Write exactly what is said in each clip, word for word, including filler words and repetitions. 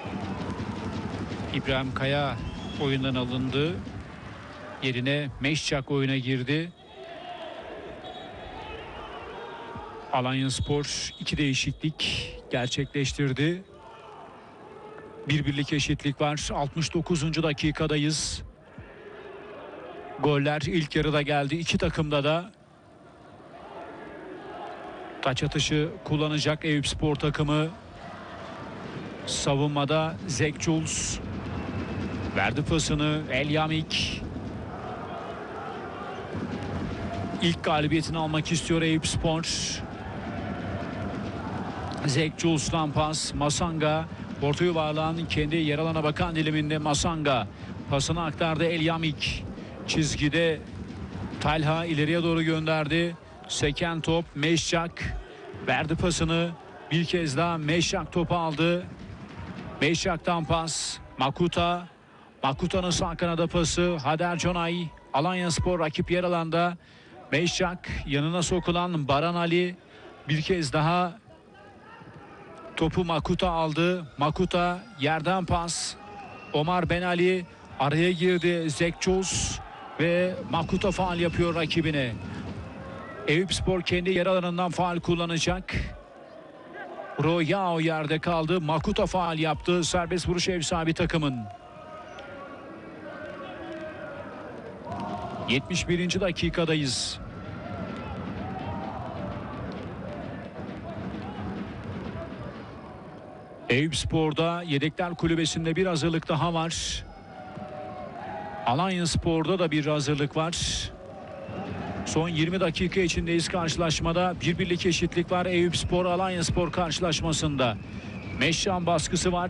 İbrahim Kaya oyundan alındı. Yerine Meşçak oyuna girdi. Alanyaspor iki değişiklik gerçekleştirdi. Bir birlik eşitlik var. altmış dokuzuncu dakikadayız. Goller ilk yarıda geldi. İki takımda da taç atışı kullanacak Eyüpspor takımı. Savunmada Zek Jules verdi pasını. Elyamik ilk galibiyetini almak istiyor Eyüpspor. Zek Jules'tan pas. Masanga orta yuvarlağın kendi yer alana bakan diliminde. Masanga pasını aktardı. Elyamik çizgide. Talha ileriye doğru gönderdi. Seken top. Meşçak verdi pasını. Bir kez daha Meşçak topu aldı. Meşçak'tan pas. Makuta. Makuta'nın sağ kanada pası. Hader Conay. Alanyaspor rakip yer alanda. Meşçak yanına sokulan Baran Ali. Bir kez daha topu Makuta aldı. Makuta yerden pas. Omar Ben Ali araya girdi. Zek Jules ve Makuta faul yapıyor rakibine. Eyüpspor kendi yer alanından faul kullanacak. Royao yerde kaldı. Makuta faul yaptı. Serbest vuruş ev sahibi takımın. yetmiş birinci dakikadayız. Eyüpspor'da yedekler kulübesinde bir hazırlık daha var. Alanyaspor'da da bir hazırlık var. Son yirmi dakika içindeyiz karşılaşmada. Bir birlik eşitlik var Eyüpspor Alanyaspor karşılaşmasında. Meşcan baskısı var.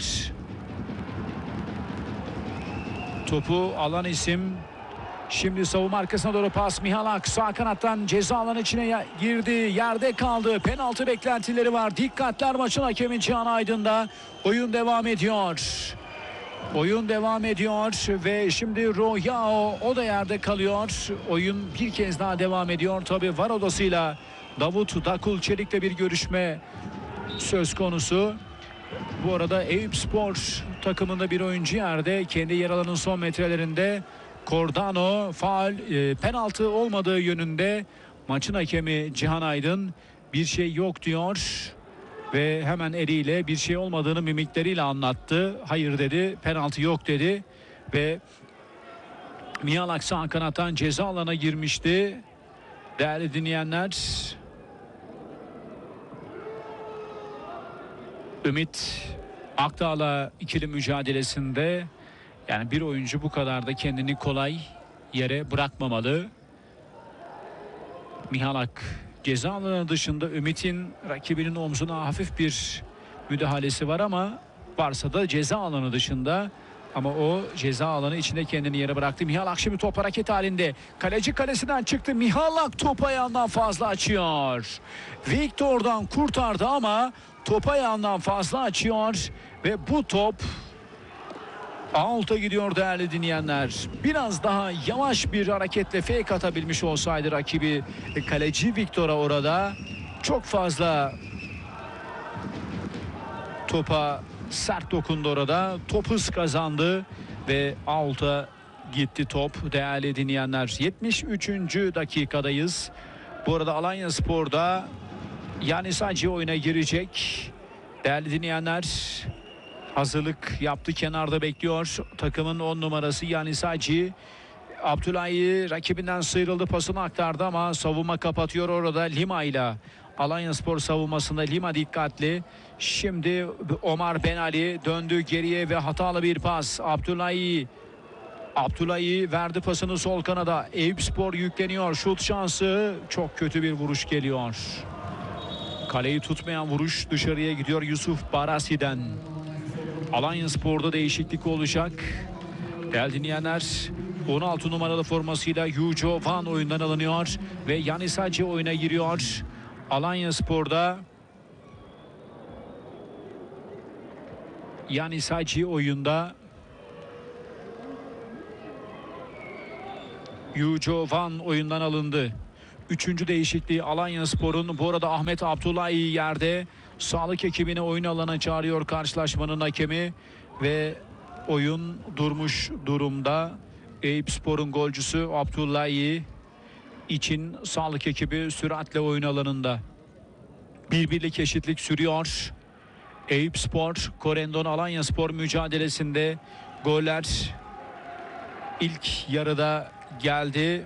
Topu alan isim. Şimdi savunma arkasına doğru pas. Mihalak sağ kanattan ceza alanı içine girdi. Yerde kaldı. Penaltı beklentileri var. Dikkatler maçın hakemi Cihan Aydın'da. Oyun devam ediyor. Oyun devam ediyor ve şimdi Royao o da yerde kalıyor. Oyun bir kez daha devam ediyor. Tabii VAR odasıyla Davut Dakul Çelik'le bir görüşme söz konusu. Bu arada Eyüpspor takımında bir oyuncu yerde. Kendi yer alanın son metrelerinde. Cordano faul, e, penaltı olmadığı yönünde. Maçın hakemi Cihan Aydın bir şey yok diyor ve hemen eliyle bir şey olmadığını mimikleriyle anlattı. Hayır dedi, penaltı yok dedi ve Mihalak sağ kanattan ceza alana girmişti. Değerli dinleyenler, Ümit Akdağ'la ikili mücadelesinde yani bir oyuncu bu kadar da kendini kolay yere bırakmamalı. Mihalak ceza alanı dışında Ümit'in rakibinin omzuna hafif bir müdahalesi var ama varsa da ceza alanı dışında, ama o ceza alanı içinde kendini yere bıraktı. Mihalak şimdi top hareket halinde. Kaleci kalesinden çıktı. Mihalak top ayağından fazla açıyor. Victor'dan kurtardı ama top ayağından fazla açıyor ve bu top out'a gidiyor değerli dinleyenler. Biraz daha yavaş bir hareketle fake atabilmiş olsaydı rakibi kaleci Victor'a orada çok fazla topa sert dokundu orada. Top hız kazandı ve out'a gitti top değerli dinleyenler. yetmiş üçüncü dakikadayız. Bu arada Alanyaspor'da yani sadece oyuna girecek değerli dinleyenler. Hazırlık yaptı, kenarda bekliyor. Takımın on numarası yani Saci. Abdülahi rakibinden sıyrıldı, pasını aktardı ama savunma kapatıyor orada Lima ile. Alanyaspor savunmasında Lima dikkatli. Şimdi Omar Ben Ali döndü geriye ve hatalı bir pas. Abdülahi Abdülahi verdi pasını sol kanada. Eyüpspor yükleniyor. Şut şansı, çok kötü bir vuruş geliyor. Kaleyi tutmayan vuruş dışarıya gidiyor Yusuf Barasi'den. Alanyaspor'da değişiklik olacak. Değerli dinleyenler, on altı numaralı formasıyla Yujo Van oyundan alınıyor ve Yanis Hacı oyuna giriyor. Alanyaspor'da Yanis Hacı oyunda. Yujo Van oyundan alındı. Üçüncü değişikliği Alanyaspor'un. Bu arada Ahmet Abdullahi yerde. Sağlık ekibini oyun alanına çağırıyor karşılaşmanın hakemi. ve oyun durmuş durumda. Eyüpspor'un golcüsü Abdullahi için sağlık ekibi süratle oyun alanında. Bir birlik eşitlik sürüyor. Eyüpspor, Korendon Alanyaspor mücadelesinde goller ilk yarıda geldi.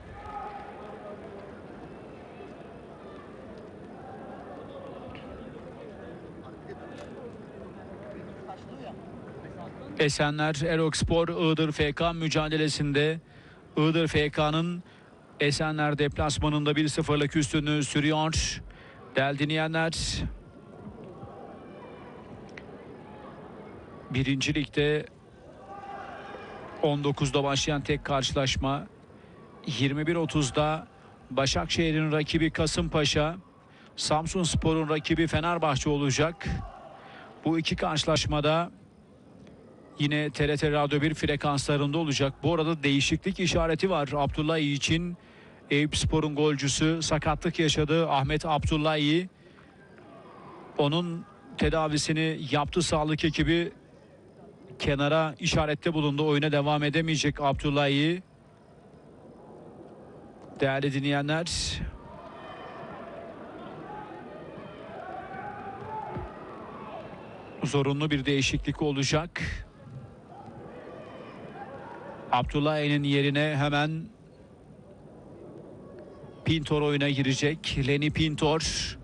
Esenler Erokspor Iğdır F K mücadelesinde Iğdır F K'nın Esenler deplasmanında bir sıfırlık üstünlüğü sürüyor. Değerli dinleyenler, birinci ligde on dokuzda başlayan tek karşılaşma, yirmi bir otuzda Başakşehir'in rakibi Kasımpaşa, Samsunspor'un rakibi Fenerbahçe olacak. Bu iki karşılaşmada yine T R T Radyo bir frekanslarında olacak. Bu arada değişiklik işareti var Abdullahi için. Eyüpspor'un golcüsü sakatlık yaşadı Ahmet Abdullahi. Onun tedavisini yaptı sağlık ekibi. Kenara işarette bulundu. Oyuna devam edemeyecek Abdullahi. Değerli dinleyenler, zorunlu bir değişiklik olacak. Abdullahi'nin yerine hemen Pintor oyuna girecek. Leni Pintor.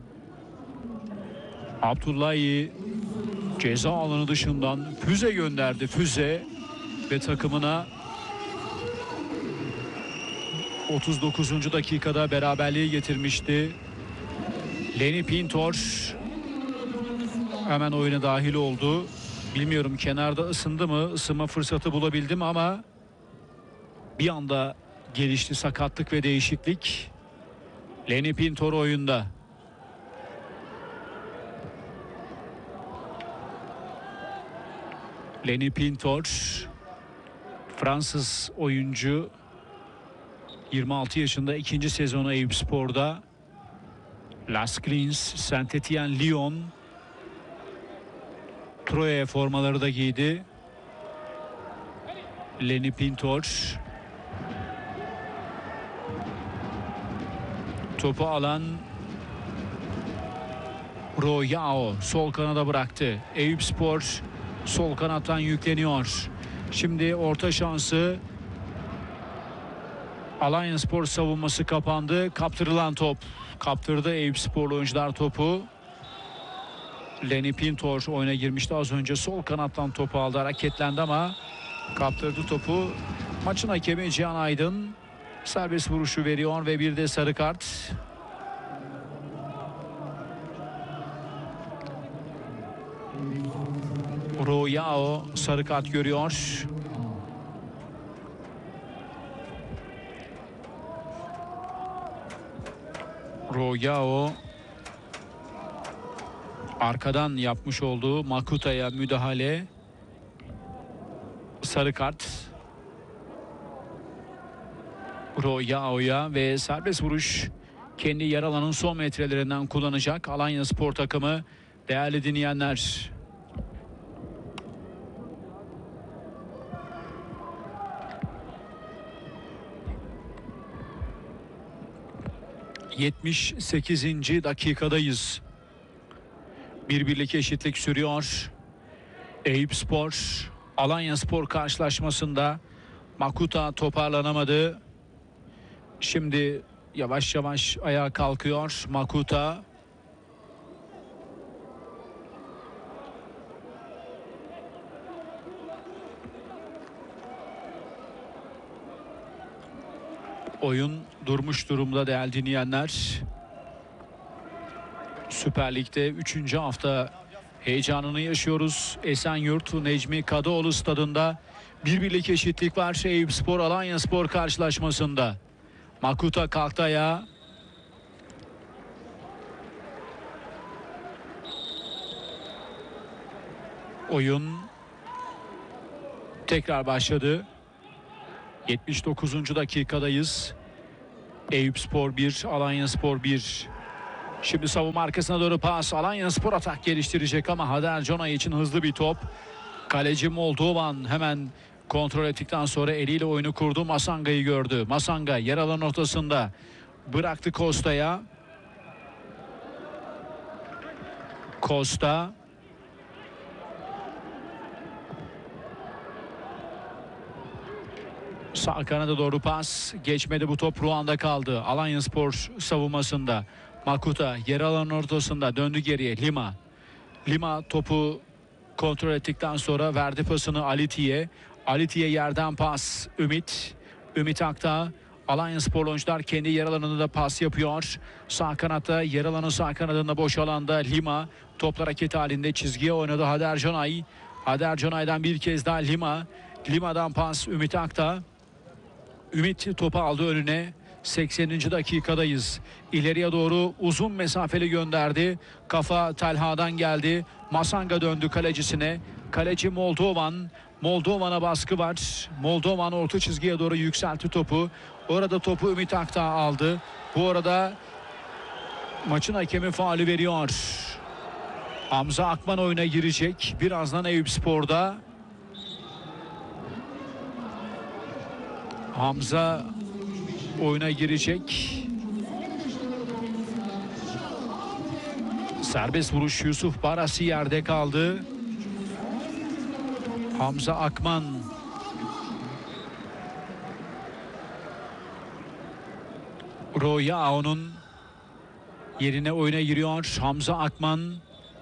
Abdullahi ceza alanı dışından füze gönderdi. Füze ve takımına otuz dokuzuncu dakikada beraberliği getirmişti. Leni Pintor hemen oyuna dahil oldu. Bilmiyorum kenarda ısındı mı, ısınma fırsatı bulabildim ama bir anda gelişti sakatlık ve değişiklik. Leni Pintor oyunda. Leni Pintor, Fransız oyuncu, yirmi altı yaşında, ikinci sezonu Eyüpspor'da. Las Clins, Saint-Étienne, Lyon, Troyes formaları da giydi. Leni Pintor. Topu alan Royao sol kanada bıraktı. Eyüpspor sol kanattan yükleniyor. Şimdi orta şansı, Alanyaspor savunması kapandı. Kaptırılan top. Kaptırdı Eyüpsporlu oyuncular topu. Leni Pintor oyuna girmişti az önce. Sol kanattan topu aldı. Hareketlendi ama kaptırdı topu. Maçın hakemi Cihan Aydın serbest vuruşu veriyor ve bir de sarı kart. Royao sarı kart görüyor. Royao arkadan yapmış olduğu Makuta'ya müdahale. Sarı kart Royao'ya ve serbest vuruş kendi yer alanın son metrelerinden kullanacak Alanyaspor takımı. Değerli dinleyenler, yetmiş sekizinci dakikadayız. Bir birlik eşitlik sürüyor. Eyüpspor Alanyaspor karşılaşmasında Makuta toparlanamadı. Şimdi yavaş yavaş ayağa kalkıyor Makuta. Oyun durmuş durumda değerli dinleyenler. Süper Lig'de üçüncü hafta heyecanını yaşıyoruz. Esenyurt Necmi Kadıoğlu stadında bir birlik eşitlik var. Eyüpspor Alanyaspor karşılaşmasında. Makuta kalktı ayağa. Oyun tekrar başladı. yetmiş dokuzuncu dakikadayız. Eyüpspor bir, Alanyaspor bir. Şimdi savunma arkasına doğru pas. Alanyaspor atak geliştirecek ama Hader Conay için hızlı bir top. Kaleci Moldovan hemen kontrol ettikten sonra eliyle oyunu kurdu. Masanga'yı gördü. Masanga yer alan ortasında bıraktı Costa'ya. Costa. Sağ kanada doğru pas. Geçmedi bu top. Ruanda kaldı. Alanyaspor savunmasında. Makuta yer alan ortasında döndü geriye. Lima. Lima topu kontrol ettikten sonra verdi pasını Aliti'ye. Aliti'ye yerden pas. Ümit. Ümit Akta. Alanyaspor oyuncular kendi yer alanında pas yapıyor. Sağ kanatta yer alanın sağ kanadında boş alanda Lima. Toplar hareket halinde çizgiye oynadı Hader Canay. Hader Canay'dan bir kez daha Lima. Lima'dan pas Ümit Akta. Ümit topu aldı önüne. sekseninci dakikadayız. İleriye doğru uzun mesafeli gönderdi. Kafa Talha'dan geldi. Masanga döndü kalecisine. Kaleci Moldovan. Moldovan'a baskı var. Moldovan orta çizgiye doğru yükseltti topu. Orada topu Ümit Akta aldı. Bu arada maçın hakemi faulü veriyor. Hamza Akman oyuna girecek. Birazdan Eyüpspor'da. Hamza oyuna girecek. Serbest vuruş Yusuf Barasi yerde kaldı. Hamza Akman. Royao'nun yerine oyuna giriyor Hamza Akman.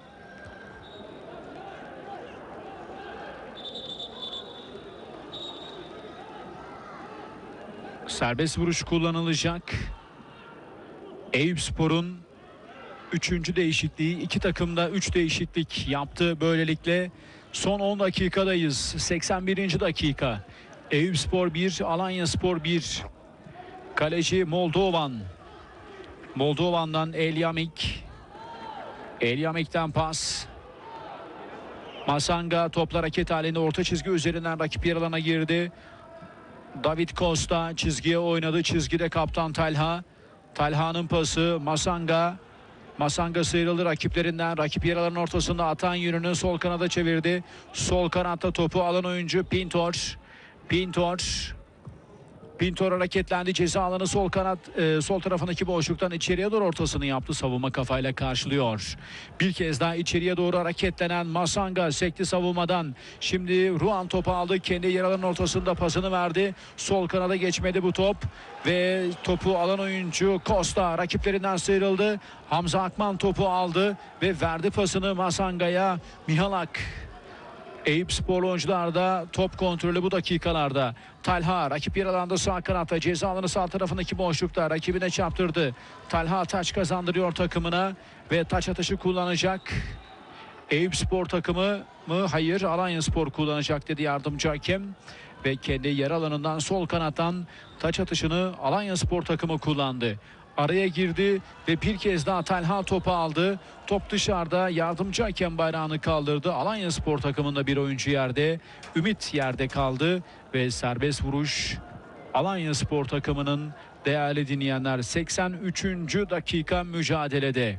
Serbest vuruş kullanılacak. Eyüpspor'un üçüncü değişikliği. İki takımda üç değişiklik yaptı. Böylelikle son on dakikadayız. seksen birinci dakika. Eyüpspor bir, Alanyaspor bir. Kaleci Moldovan. Moldovan'dan Elyamik. Elyamik'ten pas. Masanga toplar hareket halinde orta çizgi üzerinden rakip yer alana girdi. David Costa çizgiye oynadı. Çizgide kaptan Talha. Talha'nın pası Masanga. Masanga sıyrıldı rakiplerinden. Rakip yer alanın ortasında atan yönünü sol kanada çevirdi. Sol kanatta topu alan oyuncu Pintor. Pintor. Pintor hareketlendi. Ceza alanı sol kanat e, sol tarafındaki boşluktan içeriye doğru ortasını yaptı. Savunma kafayla karşılıyor. Bir kez daha içeriye doğru hareketlenen Masanga sekti savunmadan. Şimdi Ruan topu aldı. Kendi yer alanın ortasında pasını verdi. Sol kanada geçmedi bu top. Ve topu alan oyuncu Costa rakiplerinden sıyrıldı. Hamza Akman topu aldı ve verdi pasını Masanga'ya. Mihalak. Eyüpspor oyuncularda top kontrolü bu dakikalarda. Talha rakip yer alanda sağ kanatta, ceza alanı sağ tarafındaki boşlukta rakibine çarptırdı. Talha taç kazandırıyor takımına ve taç atışı kullanacak. Eyüpspor takımı mı? Hayır, Alanyaspor kullanacak dedi yardımcı hakem. Ve kendi yer alanından sol kanattan taç atışını Alanyaspor takımı kullandı. Araya girdi ve bir kez daha Talha topu aldı. Top dışarıda, yardımcı hakem bayrağını kaldırdı. Alanyaspor takımında bir oyuncu yerde. Ümit yerde kaldı ve serbest vuruş Alanyaspor takımının değerli dinleyenler seksen üçüncü dakika mücadelede.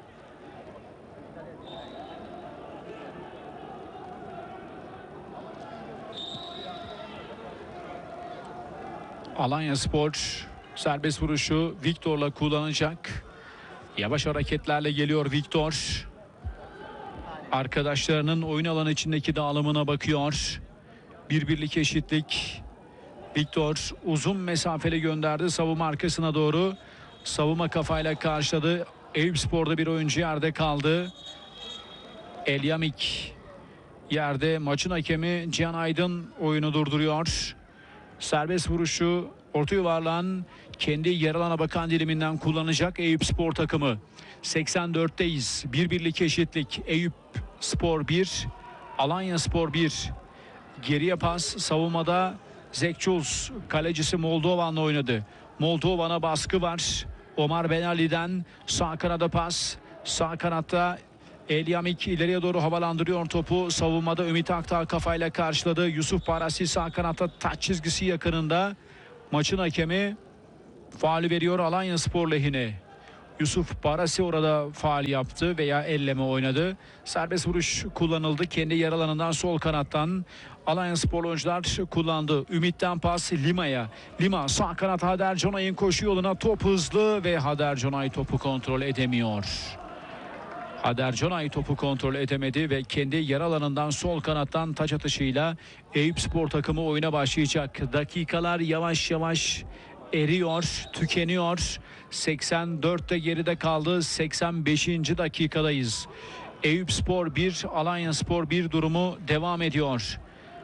Alanyaspor serbest vuruşu Viktor'la kullanacak. Yavaş hareketlerle geliyor Viktor. Arkadaşlarının oyun alanı içindeki dağılımına bakıyor. Bir birlik eşitlik. Viktor uzun mesafeli gönderdi savunma arkasına doğru. Savunma kafayla karşıladı. Eyüpspor'da bir oyuncu yerde kaldı. Elyamik yerde. Maçın hakemi Cihan Aydın oyunu durduruyor. Serbest vuruşu orta yuvarlağın kendi yer alana bakan diliminden kullanacak Eyüpspor takımı. seksen dörtteyiz. Bir birlik eşitlik. Eyüpspor bir, Alanyaspor bir. Geriye pas savunmada Zekçuls, kalecisi Moldovan'la oynadı. Moldovan'a baskı var. Omar Benali'den sağ kanada pas. Sağ kanatta Elyamik ileriye doğru havalandırıyor topu. Savunmada Ümit Akta kafayla karşıladı. Yusuf Barasi sağ kanatta taç çizgisi yakınında. Maçın hakemi faulü veriyor Alanyaspor lehine. Yusuf Barasi orada faul yaptı veya elleme oynadı. Serbest vuruş kullanıldı. Kendi yer alanından sol kanattan Alanyaspor oyuncular kullandı. Ümit'ten pas Lima'ya. Lima sağ kanat Hader Jonay'ın koşu yoluna, top hızlı ve Hader Jonay topu kontrol edemiyor. Hader Jonay topu kontrol edemedi ve kendi yer alanından sol kanattan taç atışıyla Eyüpspor takımı oyuna başlayacak. Dakikalar yavaş yavaş eriyor, tükeniyor. seksen dörtte geride kaldı. seksen beşinci dakikadayız. Eyüpspor bir, Alanyaspor bir durumu devam ediyor.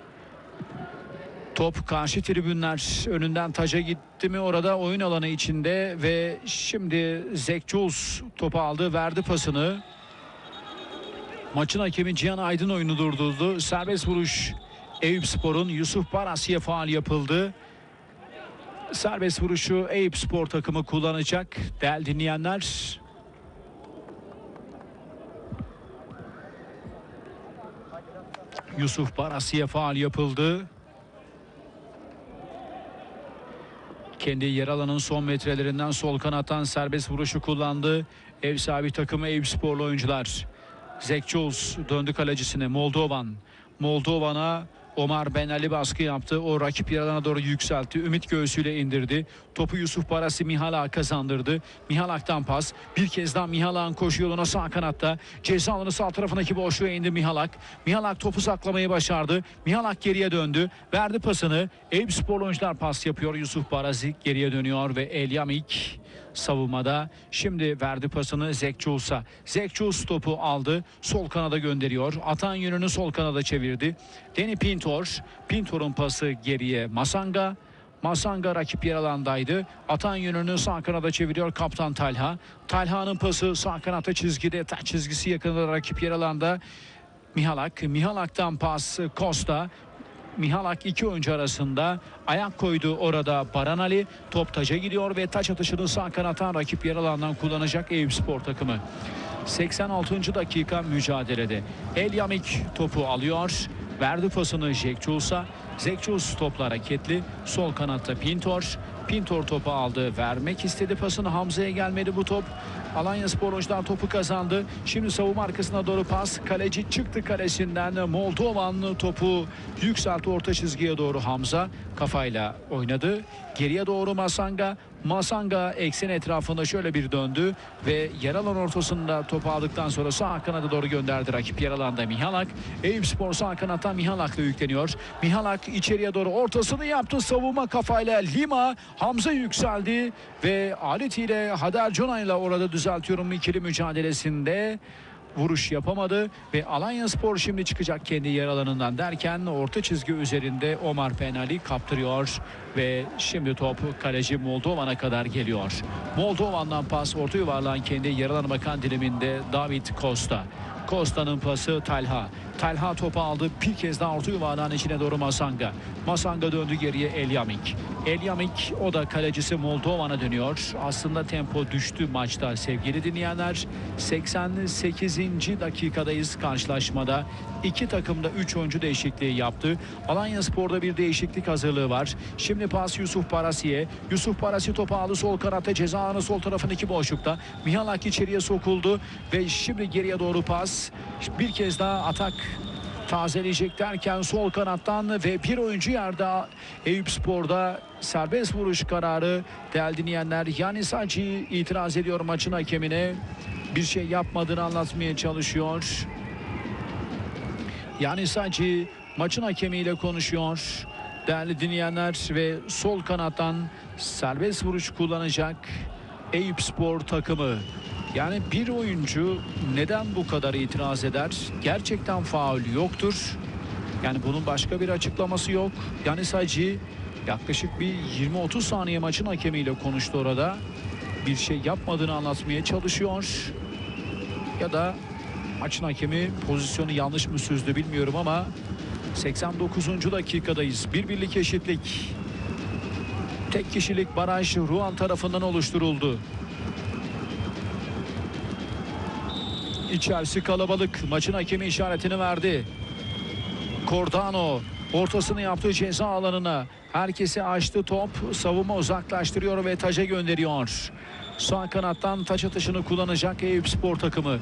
Top karşı tribünler önünden taca gitti mi orada oyun alanı içinde ve şimdi Zekçuz topu aldı, verdi pasını. Maçın hakemi Cihan Aydın oyunu durdurdu. Serbest vuruş Eyüpspor'un, Yusuf Barasi'ye faul yapıldı. Serbest vuruşu Eyüpspor takımı kullanacak değerli dinleyenler. Yusuf Barasi'ye faul yapıldı. Kendi yer alanın son metrelerinden sol kanattan serbest vuruşu kullandı. Ev sahibi takımı Eyüpsporlu oyuncular. Zekçuz döndü kalecisine. Moldovan. Moldovan'a Omar Ben Ali baskı yaptı. O rakip yer alana doğru yükseltti. Ümit göğsüyle indirdi. Topu Yusuf Barasi Mihalak'a kazandırdı. Mihalak'tan pas. Bir kez daha Mihalak'ın koşu yoluna sağ kanatta. Ceza alanı sağ tarafındaki boşluğa indi Mihalak. Mihalak topu saklamayı başardı. Mihalak geriye döndü. Verdi pasını. Eyüpspor oyuncular pas yapıyor. Yusuf Barasi geriye dönüyor ve Elyamik savunmada. Şimdi verdi pasını Zekçuz'a. Zekçuz topu aldı. Sol kanada gönderiyor. Atan yönünü sol kanada çevirdi. Deni Pintor. Pintor'un pası geriye Masanga. Masanga rakip yer alandaydı. Atan yönünü sağ kanada çeviriyor kaptan Talha. Talha'nın pası sağ kanatta çizgide. Taç çizgisi yakınında rakip yer alanda. Mihalak. Mihalak'tan pas Costa. Mihalak iki oyuncu arasında ayak koydu orada Baran Ali. Top taca gidiyor ve taç atışını sağ kanattan rakip yer alandan kullanacak Eyüpspor takımı. seksen altıncı dakika mücadelede. Elyamik topu alıyor. Verdi pasını Zekçuz'a. Zekçuz topla hareketli. Sol kanatta Pintor. Pintor topu aldı. Vermek istedi pasını. Hamza'ya gelmedi bu top. Alanyaspor oyuncular topu kazandı. Şimdi savunma arkasına doğru pas. Kaleci çıktı kalesinden. Moldovan topu yükseltti orta çizgiye doğru Hamza. Kafayla oynadı. Geriye doğru Masanga. Masanga eksen etrafında şöyle bir döndü ve yer alan ortasında topu aldıktan sonra sağ kanada doğru gönderdi rakip yer alanda Mihalak. Eyüpspor sağ kanattan Mihalak'la yükleniyor. Mihalak içeriye doğru ortasını yaptı. Savunma kafayla Lima. Hamza yükseldi ve aletiyle Hader Jonay'la orada düzeltiyorum ikili mücadelesinde vuruş yapamadı ve Alanyaspor şimdi çıkacak kendi yer alanından derken orta çizgi üzerinde Omar Penali kaptırıyor ve şimdi top kaleci Moldovan'a kadar geliyor. Moldovan'dan pas orta yuvarlan kendi yer alanı bakan diliminde David Costa. Costa'nın pası Talha. Talha topu aldı. Bir kez daha orta yuvarlağın içine doğru Masanga. Masanga döndü geriye Elyamik. Elyamik o da kalecisi Moldovan'a dönüyor. Aslında tempo düştü maçta sevgili dinleyenler. seksen sekizinci dakikadayız karşılaşmada. İki takım da üç oyuncu değişikliği yaptı. Alanyaspor'da bir değişiklik hazırlığı var. Şimdi pas Yusuf Barasi'ye. Yusuf Barasi topu aldı sol kanatta, ceza alanı sol tarafındaki boşlukta. Mihalak içeriye sokuldu ve şimdi geriye doğru pas. Bir kez daha atak tazeleyecek derken sol kanattan ve bir oyuncu yerde Eyüpspor'da serbest vuruş kararı değerli dinleyenler. Yani sadece itiraz ediyor maçın hakemine. Bir şey yapmadığını anlatmaya çalışıyor. Yani sadece maçın hakemiyle konuşuyor değerli dinleyenler ve sol kanattan serbest vuruş kullanacak Eyüpspor takımı. Yani bir oyuncu neden bu kadar itiraz eder? Gerçekten faul yoktur. Yani bunun başka bir açıklaması yok. Yani sadece yaklaşık bir yirmi otuz saniye maçın hakemiyle konuştu orada. Bir şey yapmadığını anlatmaya çalışıyor. Ya da maçın hakemi pozisyonu yanlış mı süzdü bilmiyorum ama seksen dokuzuncu dakikadayız. Bir birlik eşitlik. Tek kişilik baraj Ruan tarafından oluşturuldu. İçerisi kalabalık. Maçın hakemi işaretini verdi. Cordano ortasını yaptığı ceza alanına. Herkesi açtı top. Savunma uzaklaştırıyor ve taca gönderiyor. Sağ kanattan taç atışını kullanacak Eyüpspor takımı.